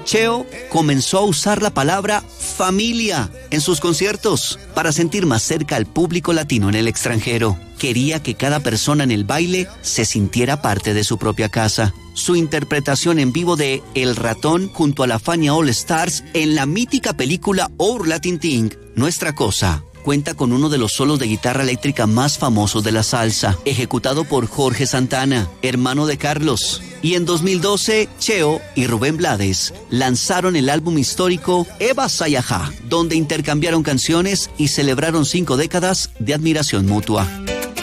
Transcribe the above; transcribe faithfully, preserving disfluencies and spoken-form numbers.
Cheo comenzó a usar la palabra familia en sus conciertos para sentir más cerca al público latino en el extranjero. Quería que cada persona en el baile se sintiera parte de su propia casa. Su interpretación en vivo de El Ratón junto a la Fania All Stars en la mítica película Our Latin Thing, Nuestra Cosa, cuenta con uno de los solos de guitarra eléctrica más famosos de la salsa, ejecutado por Jorge Santana, hermano de Carlos. Y en dos mil doce, Cheo y Rubén Blades lanzaron el álbum histórico Eva Sayajá, donde intercambiaron canciones y celebraron cinco décadas de admiración mutua.